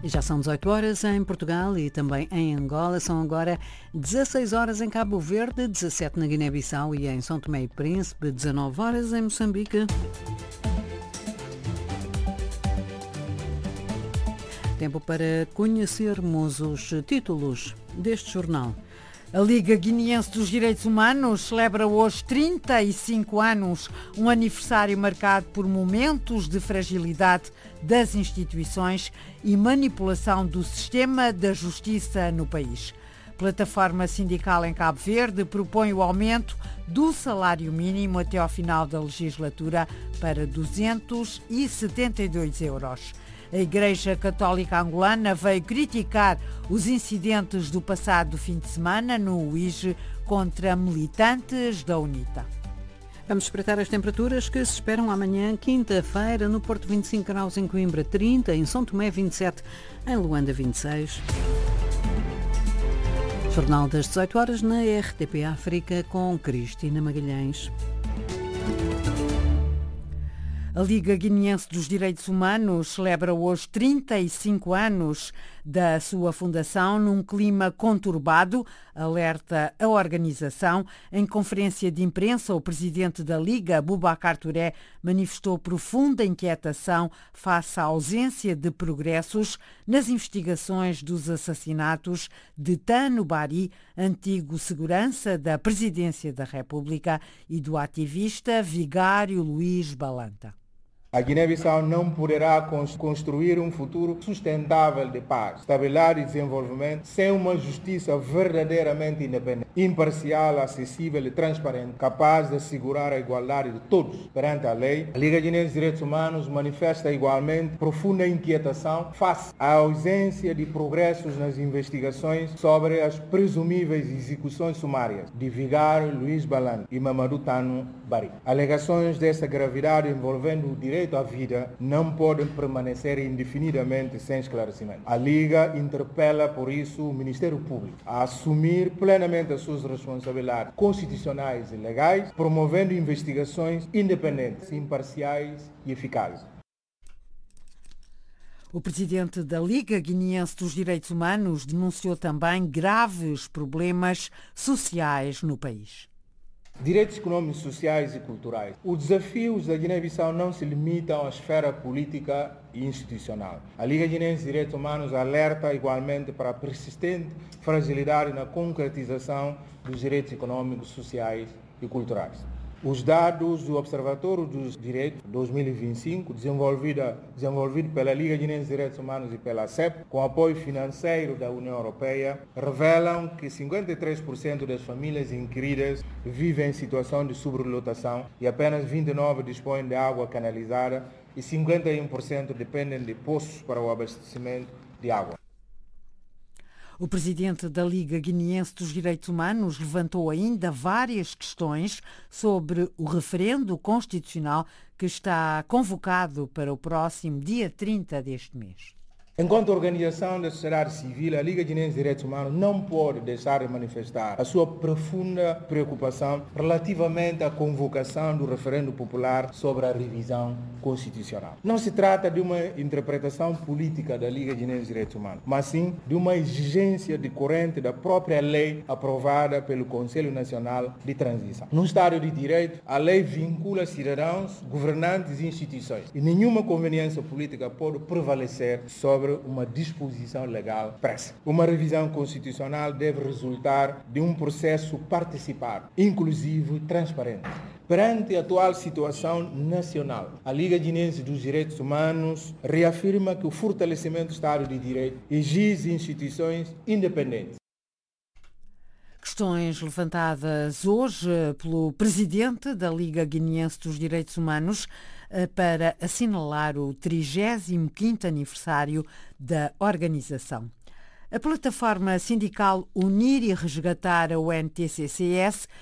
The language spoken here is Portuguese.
E já são 18 horas em Portugal e também em Angola. São agora 16 horas em Cabo Verde, 17 na Guiné-Bissau e em São Tomé e Príncipe, 19 horas em Moçambique. Tempo para conhecermos os títulos deste jornal. A Liga Guineense dos Direitos Humanos celebra hoje 35 anos, um aniversário marcado por momentos de fragilidade das instituições e manipulação do sistema da justiça no país. A plataforma sindical em Cabo Verde propõe o aumento do salário mínimo até ao final da legislatura para 272 euros. A Igreja Católica Angolana veio criticar os incidentes do passado fim de semana no UIJ contra militantes da UNITA. Vamos espreitar as temperaturas que se esperam amanhã, quinta-feira, no Porto 25 graus, em Coimbra 30, em São Tomé 27, em Luanda 26. Jornal das 18 horas na RTP África com Cristina Magalhães. A Liga Guineense dos Direitos Humanos celebra hoje 35 anos da sua fundação num clima conturbado, alerta a organização. Em conferência de imprensa, o presidente da Liga, Boubacar Touré, manifestou profunda inquietação face à ausência de progressos nas investigações dos assassinatos de Tano Bari, antigo segurança da Presidência da República, e do ativista Vigário Luís Balanta. A Guiné-Bissau não poderá construir um futuro sustentável de paz, estabilidade e desenvolvimento sem uma justiça verdadeiramente independente, imparcial, acessível e transparente, capaz de assegurar a igualdade de todos perante a lei. A Liga Guineense de Direitos Humanos manifesta igualmente profunda inquietação face à ausência de progressos nas investigações sobre as presumíveis execuções sumárias de Vigário Luís Balanta e Mamadou Tano Bari. Alegações dessa gravidade envolvendo o direito à vida não podem permanecer indefinidamente sem esclarecimento. A Liga interpela, por isso, o Ministério Público a assumir plenamente as suas responsabilidades constitucionais e legais, promovendo investigações independentes, imparciais e eficazes. O presidente da Liga Guineense dos Direitos Humanos denunciou também graves problemas sociais no país. Direitos econômicos, sociais e culturais. Os desafios da Guiné-Bissau não se limitam à esfera política e institucional. A Liga Guineense de Direitos Humanos alerta igualmente para a persistente fragilidade na concretização dos direitos econômicos, sociais e culturais. Os dados do Observatório dos Direitos 2025, desenvolvido pela Liga Guineense de Direitos Humanos e pela CEP, com apoio financeiro da União Europeia, revelam que 53% das famílias inquiridas vivem em situação de sobrelotação e apenas 29% dispõem de água canalizada e 51% dependem de poços para o abastecimento de água. O presidente da Liga Guineense dos Direitos Humanos levantou ainda várias questões sobre o referendo constitucional que está convocado para o próximo dia 30 deste mês. Enquanto organização da sociedade civil, a Liga Guineense de Direitos Humanos não pode deixar de manifestar a sua profunda preocupação relativamente à convocação do referendo popular sobre a revisão constitucional. Não se trata de uma interpretação política da Liga Guineense de Direitos Humanos, mas sim de uma exigência decorrente da própria lei aprovada pelo Conselho Nacional de Transição. No Estado de Direito, a lei vincula cidadãos, governantes e instituições, e nenhuma conveniência política pode prevalecer sobre uma disposição legal expressa. Uma revisão constitucional deve resultar de um processo participado, inclusivo e transparente. Perante a atual situação nacional, a Liga Guineense dos Direitos Humanos reafirma que o fortalecimento do Estado de Direito exige instituições independentes. Questões levantadas hoje pelo presidente da Liga Guineense dos Direitos Humanos para assinalar o 35º aniversário da organização. A plataforma sindical Unir e Resgatar a UNTCCS